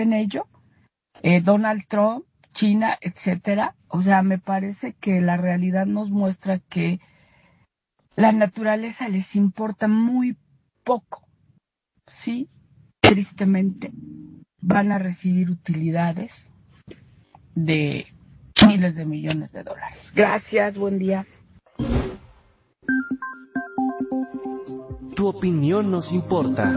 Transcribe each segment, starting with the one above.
en ello, Donald Trump, China, etcétera. O sea, me parece que la realidad nos muestra que la naturaleza les importa muy poco, ¿sí? Tristemente, van a recibir utilidades de miles de millones de dólares. Gracias, buen día. Tu opinión nos importa.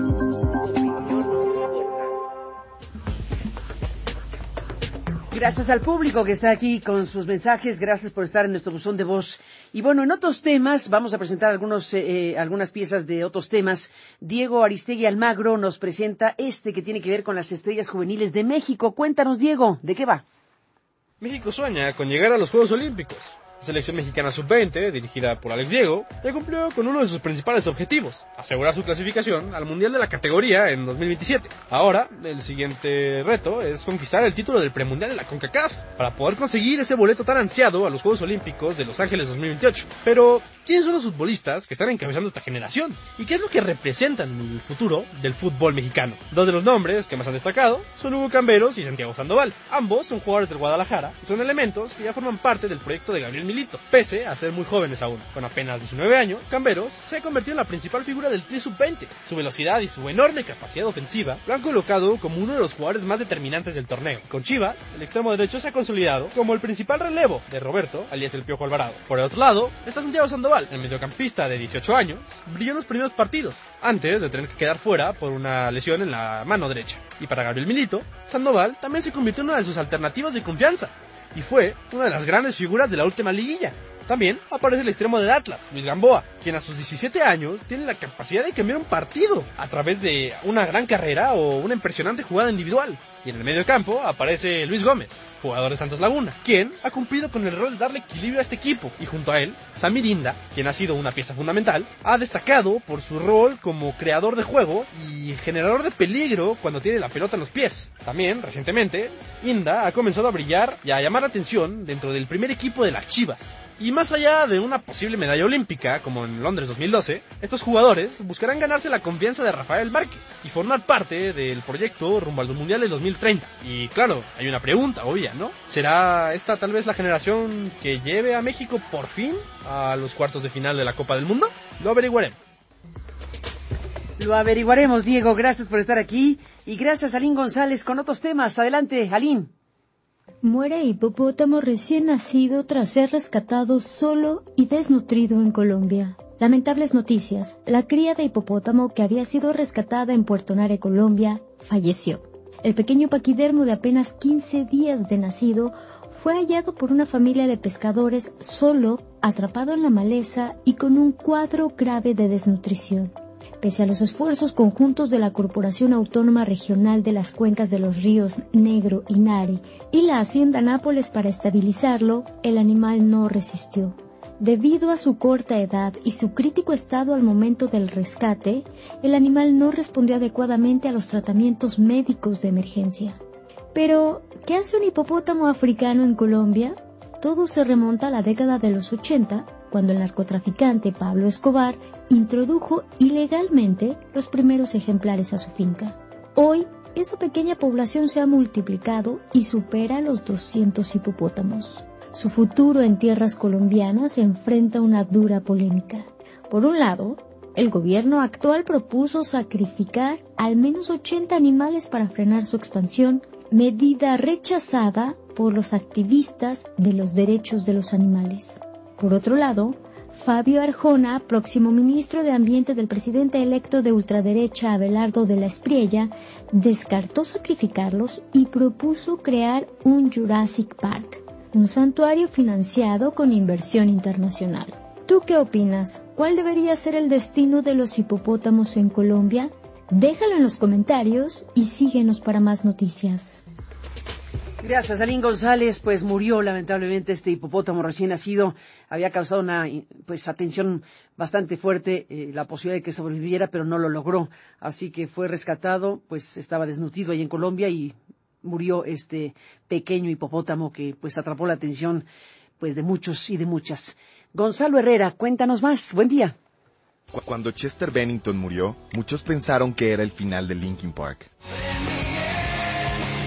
Gracias al público que está aquí con sus mensajes, gracias por estar en nuestro buzón de voz. Y bueno, en otros temas, vamos a presentar algunas piezas de otros temas. Diego Aristegui Almagro nos presenta que tiene que ver con las estrellas juveniles de México. Cuéntanos, Diego, ¿de qué va? México sueña con llegar a los Juegos Olímpicos. La selección mexicana sub-20, dirigida por Alex Diego, ya cumplió con uno de sus principales objetivos, asegurar su clasificación al Mundial de la categoría en 2027. Ahora, el siguiente reto es conquistar el título del premundial de la CONCACAF, para poder conseguir ese boleto tan ansiado a los Juegos Olímpicos de Los Ángeles 2028. Pero, ¿quiénes son los futbolistas que están encabezando esta generación? ¿Y qué es lo que representan en el futuro del fútbol mexicano? Dos de los nombres que más han destacado son Hugo Camberos y Santiago Sandoval. Ambos son jugadores del Guadalajara y son elementos que ya forman parte del proyecto de Gabriel Milito, pese a ser muy jóvenes aún. Con apenas 19 años, Camberos se ha convertido en la principal figura del Tri Sub-20. Su velocidad y su enorme capacidad ofensiva lo han colocado como uno de los jugadores más determinantes del torneo. Con Chivas, el extremo derecho se ha consolidado como el principal relevo de Roberto, alias el Piojo Alvarado. Por el otro lado, está Santiago Sandoval, el mediocampista de 18 años, brilló en los primeros partidos, antes de tener que quedar fuera por una lesión en la mano derecha. Y para Gabriel Milito, Sandoval también se convirtió en una de sus alternativas de confianza, y fue una de las grandes figuras de la última liguilla. También aparece el extremo del Atlas, Luis Gamboa, quien a sus 17 años tiene la capacidad de cambiar un partido a través de una gran carrera o una impresionante jugada individual. Y en el medio campo aparece Luis Gómez, jugador de Santos Laguna, quien ha cumplido con el rol de darle equilibrio a este equipo, y junto a él, Sammy Rinda, quien ha sido una pieza fundamental, ha destacado por su rol como creador de juego y generador de peligro cuando tiene la pelota en los pies. También, recientemente, Inda ha comenzado a brillar y a llamar la atención dentro del primer equipo de las Chivas. Y más allá de una posible medalla olímpica, como en Londres 2012, estos jugadores buscarán ganarse la confianza de Rafael Márquez y formar parte del proyecto rumbo al Mundial del 2030. Y claro, hay una pregunta obvia, ¿no? ¿Será esta tal vez la generación que lleve a México por fin a los cuartos de final de la Copa del Mundo? Lo averiguaremos. Lo averiguaremos, Diego. Gracias por estar aquí. Y gracias a Aline González con otros temas. Adelante, Aline. Muere hipopótamo recién nacido tras ser rescatado solo y desnutrido en Colombia. Lamentables noticias. La cría de hipopótamo que había sido rescatada en Puerto Nare, Colombia, falleció. El pequeño paquidermo de apenas 15 días de nacido fue hallado por una familia de pescadores solo, atrapado en la maleza y con un cuadro grave de desnutrición. Pese a los esfuerzos conjuntos de la Corporación Autónoma Regional de las Cuencas de los Ríos Negro y Nare y la Hacienda Nápoles para estabilizarlo, el animal no resistió. Debido a su corta edad y su crítico estado al momento del rescate, el animal no respondió adecuadamente a los tratamientos médicos de emergencia. Pero, ¿qué hace un hipopótamo africano en Colombia? Todo se remonta a la década de los 80, cuando el narcotraficante Pablo Escobar introdujo ilegalmente los primeros ejemplares a su finca. Hoy, esa pequeña población se ha multiplicado y supera los 200 hipopótamos. Su futuro en tierras colombianas se enfrenta a una dura polémica. Por un lado, el gobierno actual propuso sacrificar al menos 80 animales para frenar su expansión, medida rechazada por los activistas de los derechos de los animales. Por otro lado, Fabio Arjona, próximo ministro de Ambiente del presidente electo de ultraderecha Abelardo de la Espriella, descartó sacrificarlos y propuso crear un Jurassic Park, un santuario financiado con inversión internacional. ¿Tú qué opinas? ¿Cuál debería ser el destino de los hipopótamos en Colombia? Déjalo en los comentarios y síguenos para más noticias. Gracias, Aline González. Pues murió lamentablemente este hipopótamo recién nacido. Había causado una atención bastante fuerte, la posibilidad de que sobreviviera, pero no lo logró. Así que fue rescatado, pues estaba desnutrido ahí en Colombia y murió este pequeño hipopótamo que pues atrapó la atención pues de muchos y de muchas. Gonzalo Herrera, cuéntanos más. Buen día. Cuando Chester Bennington murió, muchos pensaron que era el final de Linkin Park.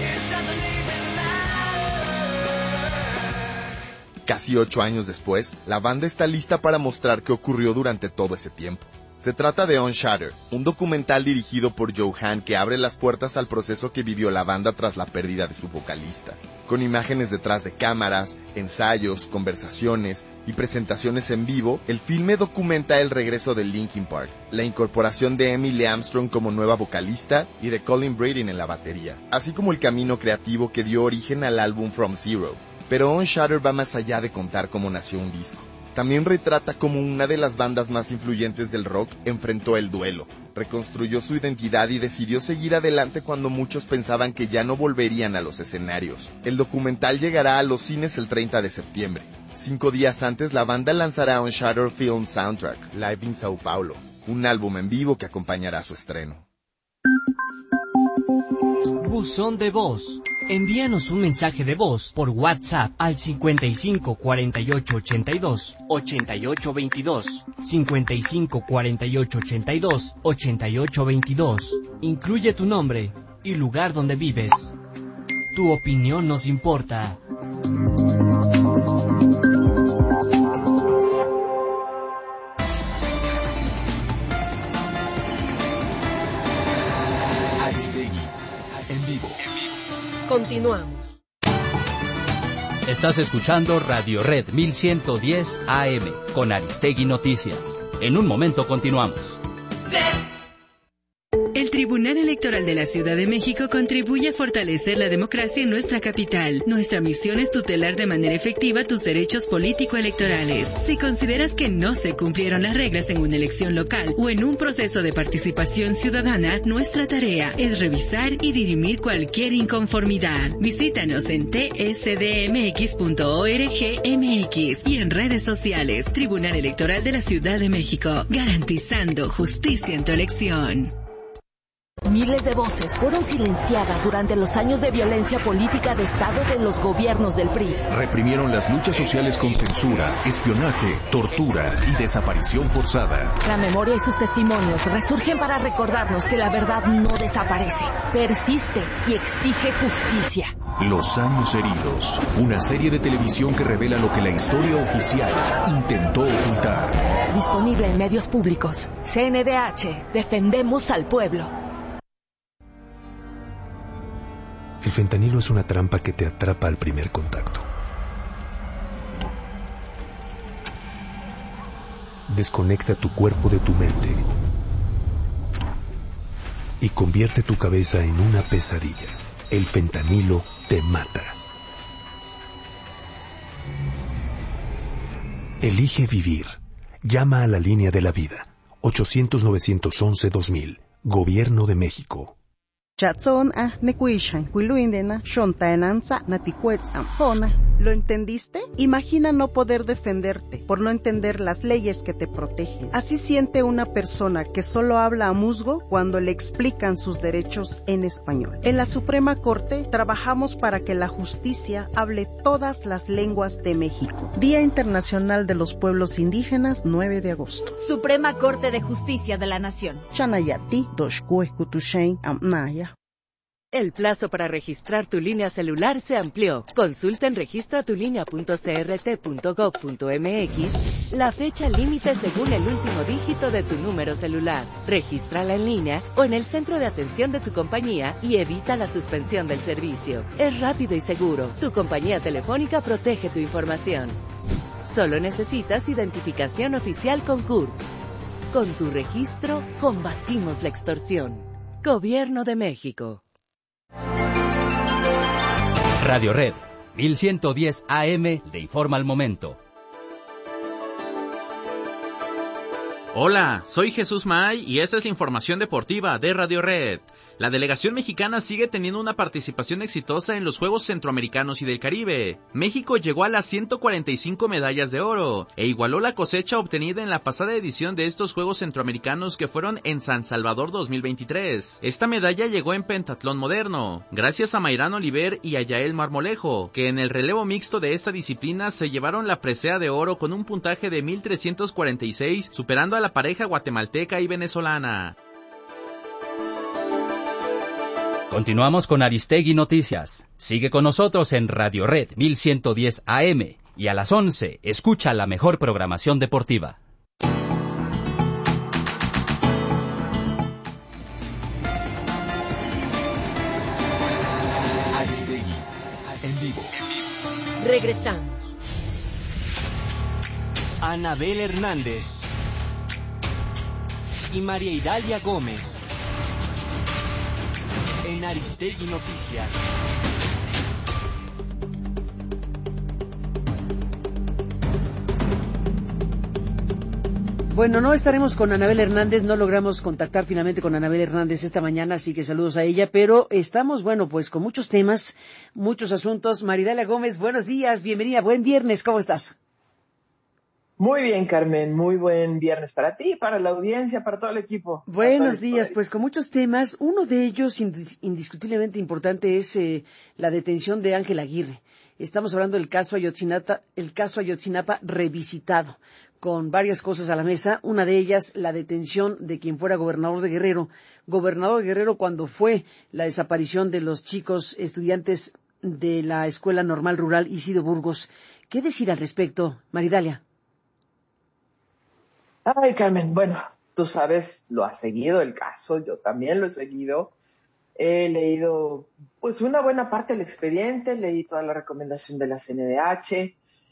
Casi 8 años después, la banda está lista para mostrar qué ocurrió durante todo ese tiempo. Se trata de Unshattered, un documental dirigido por Joe Hahn que abre las puertas al proceso que vivió la banda tras la pérdida de su vocalista. Con imágenes detrás de cámaras, ensayos, conversaciones y presentaciones en vivo, el filme documenta el regreso de Linkin Park, la incorporación de Emily Armstrong como nueva vocalista y de Colin Bradin en la batería, así como el camino creativo que dio origen al álbum From Zero. Pero Unshattered va más allá de contar cómo nació un disco. También retrata cómo una de las bandas más influyentes del rock enfrentó el duelo, reconstruyó su identidad y decidió seguir adelante cuando muchos pensaban que ya no volverían a los escenarios. El documental llegará a los cines el 30 de septiembre. 5 días antes, la banda lanzará Unshattered Film Soundtrack, Live in Sao Paulo, un álbum en vivo que acompañará su estreno. Buzón de voz. Envíanos un mensaje de voz por WhatsApp al 55 48 82 88 22, 55 48 82 88 22. Incluye tu nombre y lugar donde vives. Tu opinión nos importa. Aristegui, en vivo. Continuamos. Estás escuchando Radio Red 1110 AM con Aristegui Noticias. En un momento continuamos. El Tribunal Electoral de la Ciudad de México contribuye a fortalecer la democracia en nuestra capital. Nuestra misión es tutelar de manera efectiva tus derechos político-electorales. Si consideras que no se cumplieron las reglas en una elección local o en un proceso de participación ciudadana, nuestra tarea es revisar y dirimir cualquier inconformidad. Visítanos en tsdmx.org.mx y en redes sociales. Tribunal Electoral de la Ciudad de México, garantizando justicia en tu elección. Miles de voces fueron silenciadas durante los años de violencia política de Estado de los gobiernos del PRI. Reprimieron las luchas sociales con censura, espionaje, tortura y desaparición forzada. La memoria y sus testimonios resurgen para recordarnos que la verdad no desaparece, persiste y exige justicia. Los años heridos, una serie de televisión que revela lo que la historia oficial intentó ocultar. Disponible en medios públicos. CNDH, defendemos al pueblo. El fentanilo es una trampa que te atrapa al primer contacto. Desconecta tu cuerpo de tu mente y convierte tu cabeza en una pesadilla. El fentanilo te mata. Elige vivir. Llama a la línea de la vida. 800-911-2000. Gobierno de México. ¿Lo entendiste? Imagina no poder defenderte por no entender las leyes que te protegen. Así siente una persona que solo habla a musgo cuando le explican sus derechos en español. En la Suprema Corte trabajamos para que la justicia hable todas las lenguas de México. Día Internacional de los Pueblos Indígenas, 9 de agosto. Suprema Corte de Justicia de la Nación. Chanayati, Doshkue Kutushen, Amnaya. El plazo para registrar tu línea celular se amplió. Consulta en registratulinea.crt.gov.mx la fecha límite según el último dígito de tu número celular. Regístrala en línea o en el centro de atención de tu compañía y evita la suspensión del servicio. Es rápido y seguro. Tu compañía telefónica protege tu información. Solo necesitas identificación oficial con CURP. Con tu registro, combatimos la extorsión. Gobierno de México. Radio Red 1110 AM te informa al momento. Hola, soy Jesús May y esta es la información deportiva de Radio Red. La delegación mexicana sigue teniendo una participación exitosa en los Juegos Centroamericanos y del Caribe. México llegó a las 145 medallas de oro e igualó la cosecha obtenida en la pasada edición de estos Juegos Centroamericanos que fueron en San Salvador 2023. Esta medalla llegó en pentatlón moderno, gracias a Mayrán Oliver y a Yael Marmolejo, que en el relevo mixto de esta disciplina se llevaron la presea de oro con un puntaje de 1,346, superando a la pareja guatemalteca y venezolana. Continuamos con Aristegui Noticias. Sigue con nosotros en Radio Red 1110 AM Y a las 11, escucha la mejor programación deportiva. Aristegui, en vivo. Regresamos. Anabel Hernández y María Idalia Gómez en Aristegui Noticias. Bueno, no estaremos con Anabel Hernández, no logramos contactar finalmente con Anabel Hernández esta mañana, así que saludos a ella, pero estamos, bueno, pues con muchos temas, muchos asuntos. María Idalia Gómez, buenos días, bienvenida, buen viernes, ¿cómo estás? Muy bien, Carmen, muy buen viernes para ti, para la audiencia, para todo el equipo. Buenos días, pues con muchos temas. Uno de ellos indiscutiblemente importante es la detención de Ángel Aguirre. Estamos hablando del caso Ayotzinapa revisitado, con varias cosas a la mesa. Una de ellas, la detención de quien fuera gobernador de Guerrero. Gobernador de Guerrero cuando fue la desaparición de los chicos estudiantes de la Escuela Normal Rural Isidro Burgos. ¿Qué decir al respecto, María Idalia? Ay, Carmen, bueno, tú sabes, lo has seguido el caso, yo también lo he seguido. He leído, pues, una buena parte del expediente, leí toda la recomendación de la CNDH.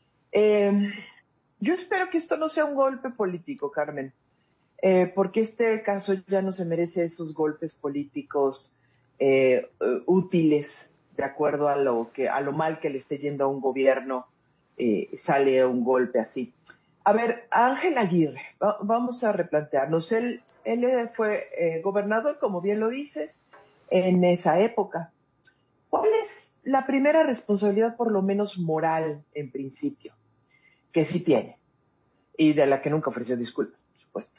Yo espero que esto no sea un golpe político, Carmen, porque este caso ya no se merece esos golpes políticos útiles, de acuerdo a lo mal que le esté yendo a un gobierno, sale un golpe así. A ver, Ángel Aguirre, vamos a replantearnos. Él fue gobernador, como bien lo dices, en esa época. ¿Cuál es la primera responsabilidad, por lo menos moral, en principio, que sí tiene? Y de la que nunca ofreció disculpas, por supuesto.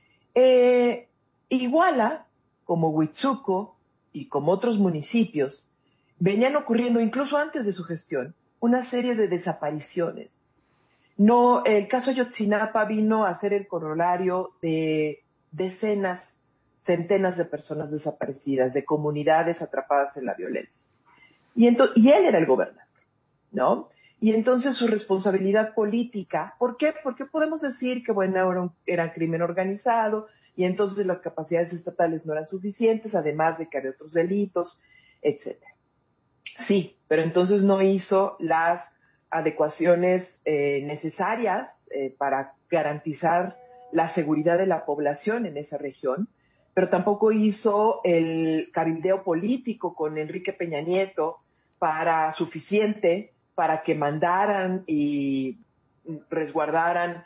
Iguala, como Huitzuco y como otros municipios, venían ocurriendo, incluso antes de su gestión, una serie de desapariciones. No, el caso Ayotzinapa vino a ser el corolario de decenas, centenas de personas desaparecidas, de comunidades atrapadas en la violencia. Y él era el gobernador, ¿no? Y entonces su responsabilidad política, ¿por qué? Porque podemos decir que, bueno, era crimen organizado y entonces las capacidades estatales no eran suficientes, además de que había otros delitos, etcétera. Sí, pero entonces no hizo las adecuaciones necesarias para garantizar la seguridad de la población en esa región, pero tampoco hizo el cabildeo político con Enrique Peña Nieto suficiente para que mandaran y resguardaran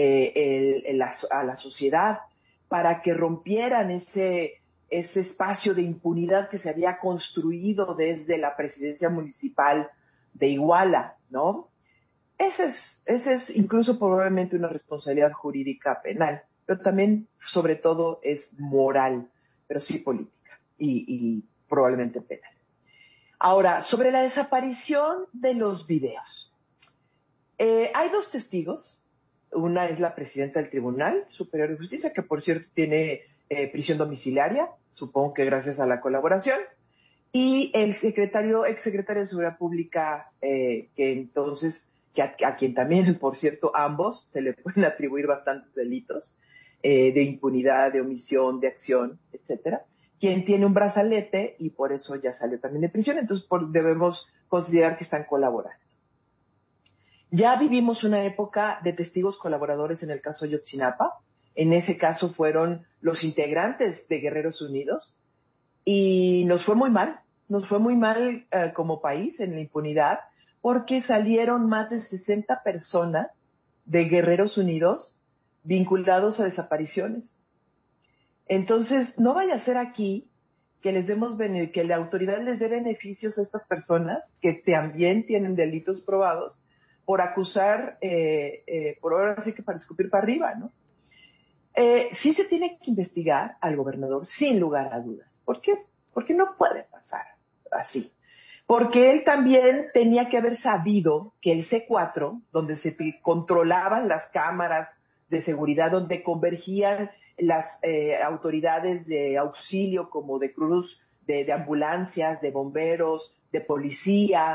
a la sociedad, para que rompieran ese espacio de impunidad que se había construido desde la presidencia municipal de Iguala, ¿no? Esa es incluso probablemente una responsabilidad jurídica penal, pero también, sobre todo, es moral, pero sí política y probablemente penal. Ahora, sobre la desaparición de los videos. Hay dos testigos. Una es la presidenta del Tribunal Superior de Justicia, que por cierto tiene prisión domiciliaria, supongo que gracias a la colaboración, y el exsecretario de Seguridad Pública, a quien también, por cierto, ambos se le pueden atribuir bastantes delitos de impunidad, de omisión, de acción, etcétera, quien tiene un brazalete y por eso ya salió también de prisión, entonces debemos considerar que están colaborando. Ya vivimos una época de testigos colaboradores en el caso Ayotzinapa. En ese caso fueron los integrantes de Guerreros Unidos y nos fue muy mal como país en la impunidad, porque salieron más de 60 personas de Guerreros Unidos vinculados a desapariciones. Entonces, no vaya a ser aquí que que la autoridad les dé beneficios a estas personas que también tienen delitos probados por acusar, por ahora sí que para escupir para arriba, ¿no? Sí se tiene que investigar al gobernador, sin lugar a dudas. ¿Por qué? Porque no puede pasar así. Porque él también tenía que haber sabido que el C4, donde se controlaban las cámaras de seguridad, donde convergían las autoridades de auxilio como de Cruz, de ambulancias, de bomberos, de policía,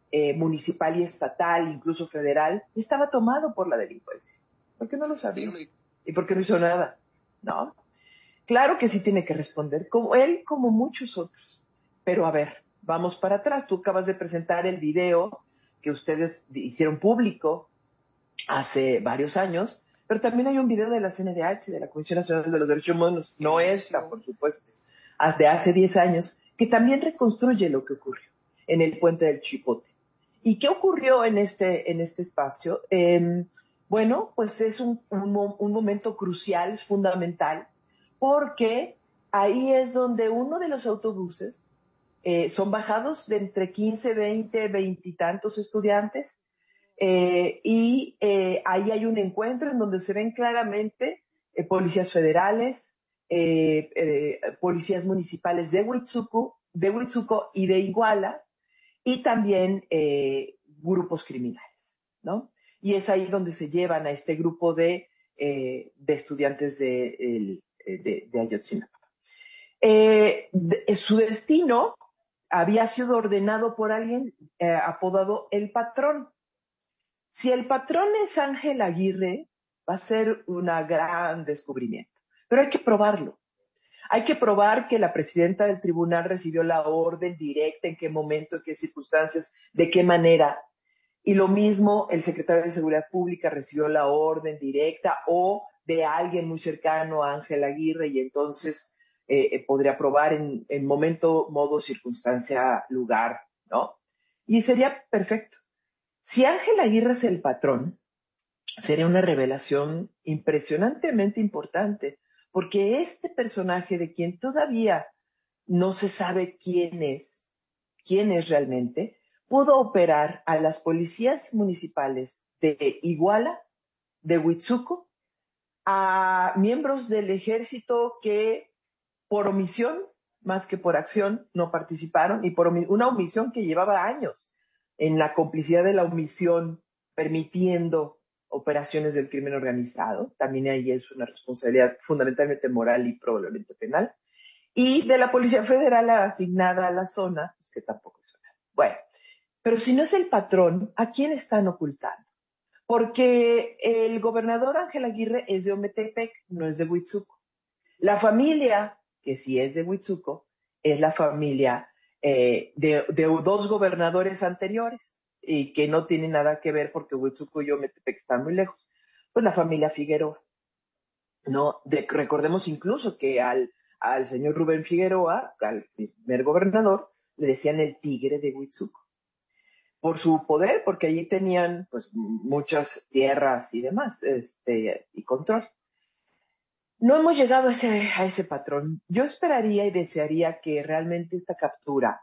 municipal y estatal, incluso federal, estaba tomado por la delincuencia. ¿Por qué no lo sabía? ¿Y por qué no hizo nada? ¿No? Claro que sí tiene que responder, como él, como muchos otros. Pero a ver, vamos para atrás. Tú acabas de presentar el video que ustedes hicieron público hace varios años, pero también hay un video de la CNDH, de la Comisión Nacional de los Derechos Humanos, no esta, por supuesto, de hace 10 años, que también reconstruye lo que ocurrió en el puente del Chipote. ¿Y qué ocurrió en este espacio? Bueno, pues es un momento crucial, fundamental, porque ahí es donde uno de los autobuses son bajados de entre 15, 20, 20 y tantos estudiantes, y ahí hay un encuentro en donde se ven claramente policías federales, policías municipales de Huitzuco y de Iguala, y también grupos criminales, ¿no? Y es ahí donde se llevan a este grupo de estudiantes de Ayotzinapa. Su destino había sido ordenado por alguien apodado El Patrón. Si el patrón es Ángel Aguirre, va a ser un gran descubrimiento. Pero hay que probarlo. Hay que probar que la presidenta del tribunal recibió la orden directa, en qué momento, en qué circunstancias, de qué manera. Y lo mismo, el secretario de Seguridad Pública recibió la orden directa o de alguien muy cercano a Ángel Aguirre, y entonces podría probar en momento, modo, circunstancia, lugar, ¿no? Y sería perfecto. Si Ángel Aguirre es el patrón, sería una revelación impresionantemente importante, porque este personaje de quien todavía no se sabe quién es realmente, pudo operar a las policías municipales de Iguala, de Huitzuco, a miembros del ejército que por omisión, más que por acción, no participaron, y por una omisión que llevaba años en la complicidad de la omisión, permitiendo operaciones del crimen organizado. También ahí es una responsabilidad fundamentalmente moral y probablemente penal. Y de la Policía Federal asignada a la zona, pues que tampoco es nada. Bueno, pero si no es el patrón, ¿a quién están ocultando? Porque el gobernador Ángel Aguirre es de Ometepec, no es de Huitzuco. La familia, que sí es de Huitzuco, es la familia de dos gobernadores anteriores, y que no tiene nada que ver porque Huitzuco y Ometepec están muy lejos. Pues la familia Figueroa. No, recordemos incluso que al señor Rubén Figueroa, al primer gobernador, le decían el tigre de Huitzuco. Por su poder, porque allí tenían pues muchas tierras y demás, y control. No hemos llegado a ese patrón. Yo esperaría y desearía que realmente esta captura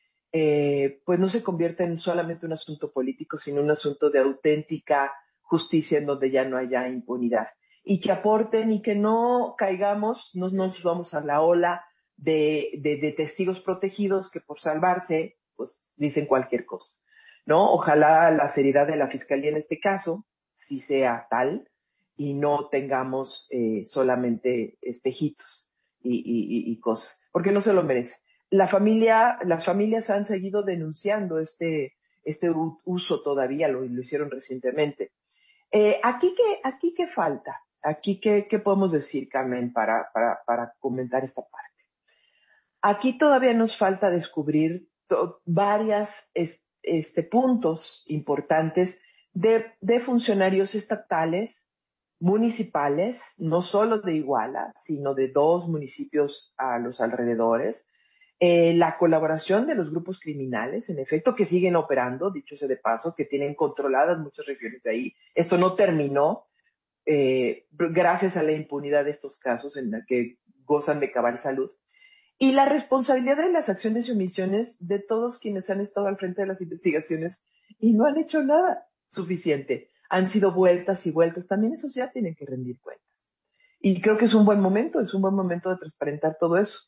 pues no se convierta en solamente un asunto político, sino un asunto de auténtica justicia en donde ya no haya impunidad. Y que aporten y que no caigamos, no nos vamos a la ola de testigos protegidos que por salvarse pues dicen cualquier cosa, ¿no? Ojalá la seriedad de la Fiscalía en este caso sí sea tal y no tengamos solamente espejitos y cosas, porque no se lo merece. Las familias han seguido denunciando este uso todavía, lo hicieron recientemente. Aquí qué falta, aquí qué podemos decir, Carmen, para comentar esta parte. Aquí todavía nos falta descubrir varias puntos importantes de funcionarios estatales, municipales, no solo de Iguala, sino de 2 municipios a los alrededores, la colaboración de los grupos criminales, en efecto, que siguen operando, dicho sea de paso, que tienen controladas muchas regiones de ahí. Esto no terminó gracias a la impunidad de estos casos en la que gozan de cabal salud. Y la responsabilidad de las acciones y omisiones de todos quienes han estado al frente de las investigaciones y no han hecho nada suficiente. Han sido vueltas y vueltas. También esos ya tienen que rendir cuentas. Y creo que es un buen momento de transparentar todo eso.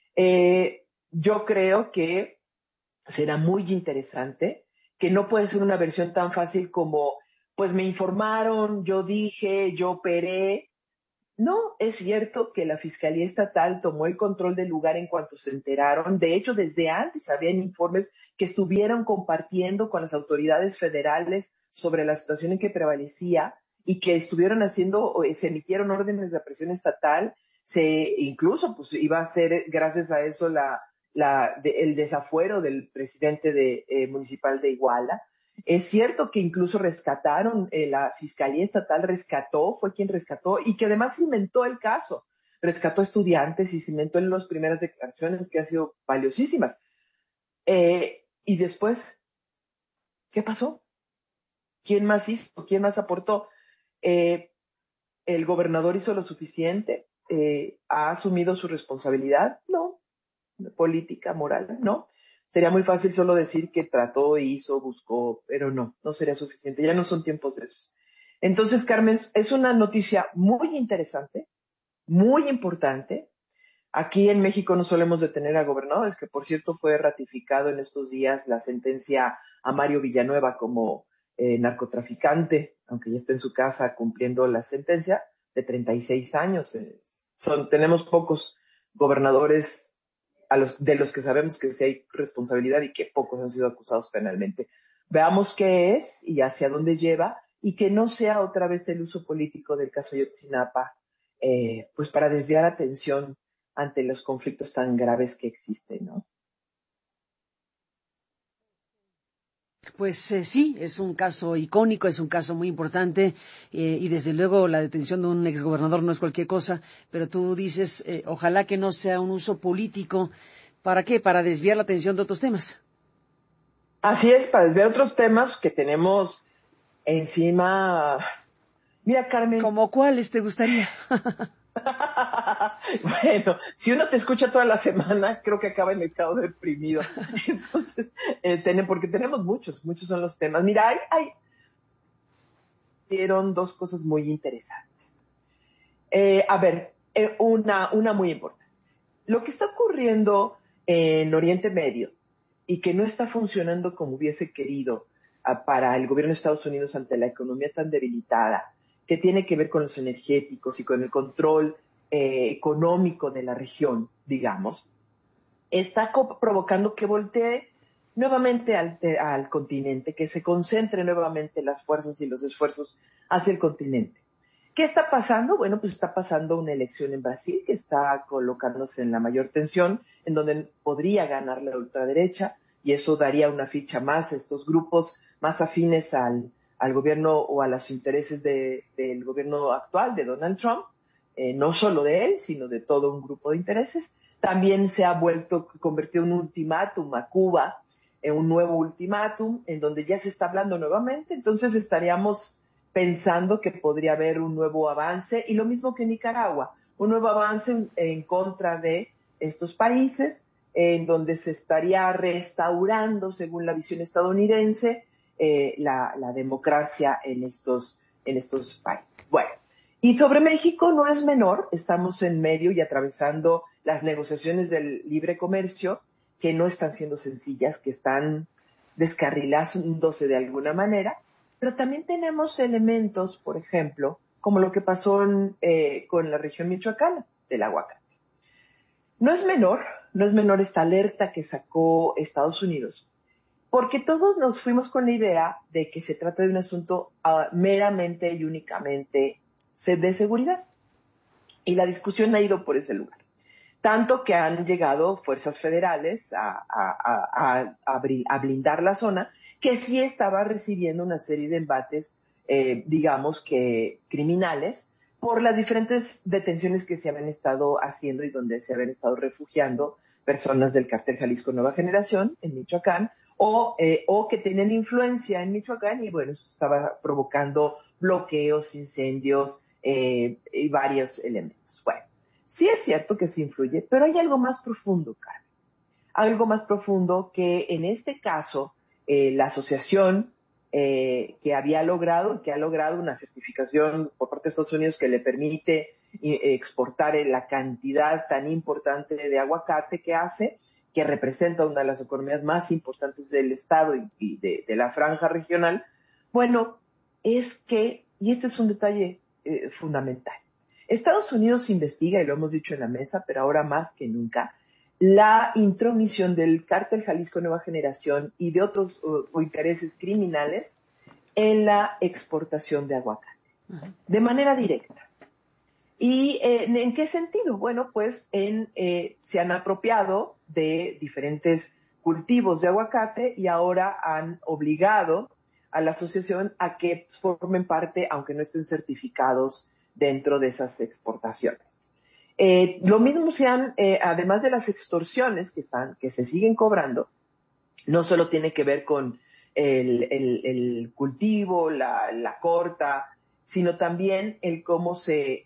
Yo creo que será muy interesante, que no puede ser una versión tan fácil como, pues me informaron, yo dije, yo operé. No, es cierto que la Fiscalía Estatal tomó el control del lugar en cuanto se enteraron. De hecho, desde antes habían informes que estuvieron compartiendo con las autoridades federales sobre la situación en que prevalecía y que estuvieron haciendo, se emitieron órdenes de aprehensión estatal. Incluso pues iba a ser, gracias a eso, el desafuero del presidente municipal de Iguala. Es cierto que incluso rescataron, la Fiscalía Estatal fue quien rescató y que además cimentó el caso. Rescató estudiantes y cimentó en las primeras declaraciones que han sido valiosísimas. Y después, ¿qué pasó? ¿Quién más hizo? ¿Quién más aportó? ¿El gobernador hizo lo suficiente? ¿Ha asumido su responsabilidad? No. ¿Política, moral? No. Sería muy fácil solo decir que trató, hizo, buscó, pero no sería suficiente. Ya no son tiempos de eso. Entonces, Carmen, es una noticia muy interesante, muy importante. Aquí en México no solemos detener a gobernadores, que por cierto fue ratificado en estos días la sentencia a Mario Villanueva como narcotraficante, aunque ya está en su casa cumpliendo la sentencia de 36 años. Tenemos pocos gobernadores de los que sabemos que sí hay responsabilidad y que pocos han sido acusados penalmente. Veamos qué es y hacia dónde lleva, y que no sea otra vez el uso político del caso Ayotzinapa, pues para desviar atención ante los conflictos tan graves que existen, ¿no? Pues sí, es un caso icónico, es un caso muy importante, y desde luego la detención de un exgobernador no es cualquier cosa, pero tú dices, ojalá que no sea un uso político. ¿Para qué? Para desviar la atención de otros temas. Así es, para desviar otros temas que tenemos encima. Mira, Carmen. ¿Cómo cuáles te gustaría? Bueno, si uno te escucha toda la semana, creo que acaba en estado deprimido. Entonces, porque tenemos muchos son los temas. Mira, dieron dos cosas muy interesantes. Una muy importante. Lo que está ocurriendo en Oriente Medio y que no está funcionando como hubiese querido para el gobierno de Estados Unidos ante la economía tan debilitada, que tiene que ver con los energéticos y con el control económico de la región, digamos, está provocando que voltee nuevamente al continente, que se concentre nuevamente las fuerzas y los esfuerzos hacia el continente. ¿Qué está pasando? Bueno, pues está pasando una elección en Brasil que está colocándose en la mayor tensión, en donde podría ganar la ultraderecha, y eso daría una ficha más a estos grupos más afines al gobierno o a los intereses del gobierno actual de Donald Trump, no solo de él, sino de todo un grupo de intereses. También se ha convertido en un ultimátum a Cuba, en un nuevo ultimátum, en donde ya se está hablando nuevamente. Entonces estaríamos pensando que podría haber un nuevo avance, y lo mismo que en Nicaragua, un nuevo avance en contra de estos países, en donde se estaría restaurando, según la visión estadounidense, la democracia en estos países. Bueno, y sobre México no es menor, estamos en medio y atravesando las negociaciones del libre comercio, que no están siendo sencillas, que están descarrilándose de alguna manera, pero también tenemos elementos, por ejemplo, como lo que pasó con la región michoacana del aguacate. No es menor esta alerta que sacó Estados Unidos, porque todos nos fuimos con la idea de que se trata de un asunto meramente y únicamente de seguridad. Y la discusión ha ido por ese lugar. Tanto que han llegado fuerzas federales a blindar la zona, que sí estaba recibiendo una serie de embates, digamos que criminales, por las diferentes detenciones que se habían estado haciendo y donde se habían estado refugiando personas del cártel Jalisco Nueva Generación en Michoacán, o que tenían influencia en Michoacán, y bueno, eso estaba provocando bloqueos, incendios y varios elementos. Bueno, sí es cierto que se influye, pero hay algo más profundo, Carmen. Algo más profundo que en este caso la asociación que ha logrado una certificación por parte de Estados Unidos que le permite exportar la cantidad tan importante de aguacate que hace, que representa una de las economías más importantes del estado y de la franja regional. Bueno, es que, y este es un detalle fundamental, Estados Unidos investiga, y lo hemos dicho en la mesa, pero ahora más que nunca, la intromisión del Cártel Jalisco Nueva Generación y de otros intereses criminales en la exportación de aguacate, de manera directa. ¿Y en qué sentido? Bueno, pues se han apropiado de diferentes cultivos de aguacate y ahora han obligado a la asociación a que formen parte, aunque no estén certificados dentro de esas exportaciones. Lo mismo además de las extorsiones que se siguen cobrando, no solo tiene que ver con el cultivo, la corta, sino también el cómo se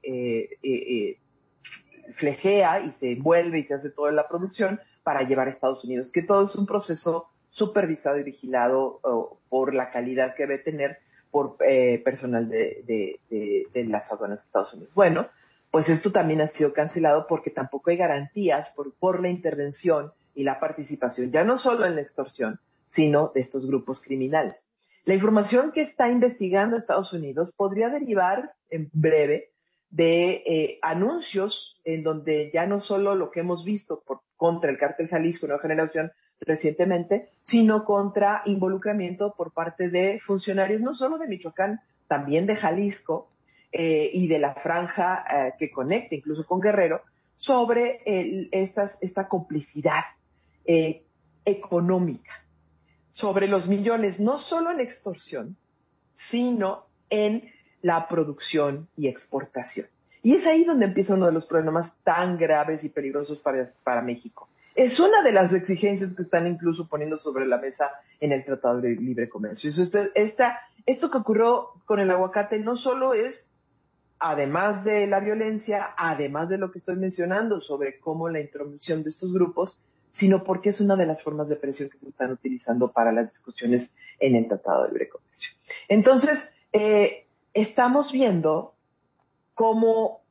flejea y se envuelve y se hace toda la producción para llevar a Estados Unidos, que todo es un proceso supervisado y vigilado por la calidad que debe tener por personal de las aduanas de Estados Unidos. Bueno, pues esto también ha sido cancelado porque tampoco hay garantías por la intervención y la participación, ya no solo en la extorsión, sino de estos grupos criminales. La información que está investigando Estados Unidos podría derivar en breve de anuncios en donde ya no solo lo que hemos visto contra el Cártel Jalisco Nueva Generación recientemente, sino contra involucramiento por parte de funcionarios no solo de Michoacán, también de Jalisco y de la franja que conecta incluso con Guerrero, sobre esta complicidad económica, sobre los millones, no solo en extorsión, sino en la producción y exportación. Y es ahí donde empieza uno de los problemas tan graves y peligrosos para México. Es una de las exigencias que están incluso poniendo sobre la mesa en el Tratado de Libre Comercio. Esto que ocurrió con el aguacate no solo es, además de la violencia, además de lo que estoy mencionando sobre cómo la intromisión de estos grupos, sino porque es una de las formas de presión que se están utilizando para las discusiones en el Tratado de Libre Comercio. Entonces, estamos viendo cómo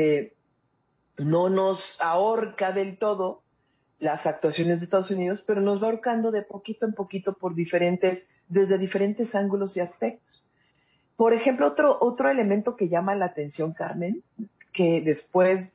no nos ahorca del todo las actuaciones de Estados Unidos, pero nos va ahorcando de poquito en poquito desde diferentes ángulos y aspectos. Por ejemplo, otro elemento que llama la atención, Carmen, que después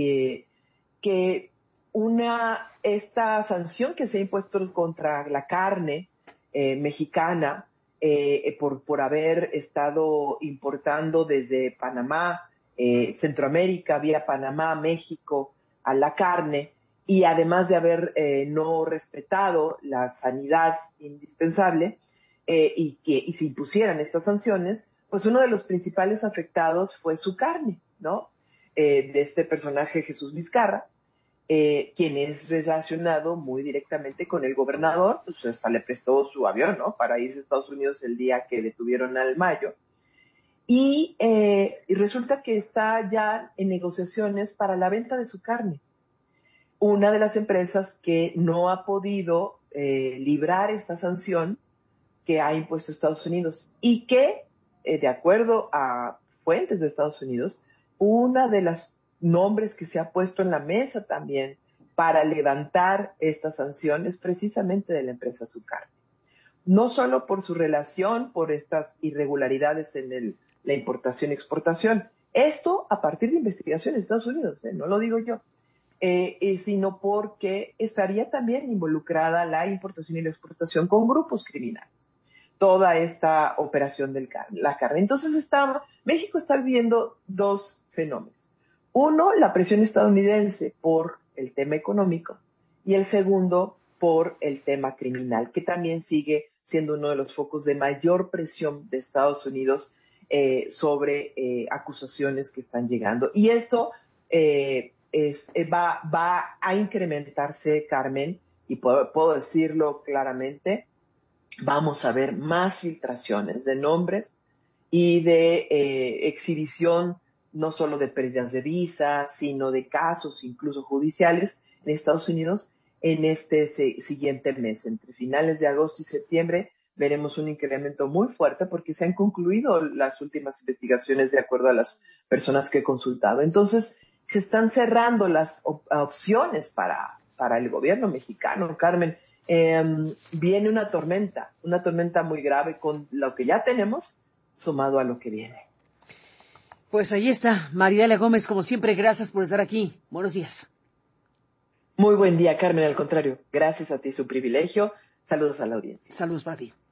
esta sanción que se ha impuesto contra la carne mexicana por haber estado importando desde Panamá, Centroamérica, vía Panamá, México, a la carne, y además de haber no respetado la sanidad indispensable y se impusieran estas sanciones, pues uno de los principales afectados fue su carne, ¿no? De este personaje Jesús Vizcarra, quien es relacionado muy directamente con el gobernador, pues hasta le prestó su avión, ¿no? Para irse a Estados Unidos el día que detuvieron al Mayo. Y resulta que está ya en negociaciones para la venta de su carne. Una de las empresas que no ha podido librar esta sanción que ha impuesto Estados Unidos y que, de acuerdo a fuentes de Estados Unidos, una de las nombres que se ha puesto en la mesa también para levantar estas sanciones precisamente de la empresa Sucarne. No solo por su relación, por estas irregularidades en la importación y exportación. Esto a partir de investigaciones de Estados Unidos, no lo digo yo, sino porque estaría también involucrada la importación y la exportación con grupos criminales. Toda esta operación de la carne. Entonces México está viviendo dos fenómenos. Uno, la presión estadounidense por el tema económico y el segundo por el tema criminal, que también sigue siendo uno de los focos de mayor presión de Estados Unidos sobre acusaciones que están llegando. Y esto va a incrementarse, Carmen, y puedo decirlo claramente, vamos a ver más filtraciones de nombres y de exhibición no solo de pérdidas de visa, sino de casos incluso judiciales en Estados Unidos en este siguiente mes. Entre finales de agosto y septiembre veremos un incremento muy fuerte porque se han concluido las últimas investigaciones de acuerdo a las personas que he consultado. Entonces, se están cerrando las opciones para el gobierno mexicano, Carmen. Viene una tormenta muy grave con lo que ya tenemos, sumado a lo que viene. Pues ahí está, Maridalia Gómez, como siempre, gracias por estar aquí. Buenos días. Muy buen día, Carmen, al contrario. Gracias a ti, es un privilegio. Saludos a la audiencia. Saludos para ti.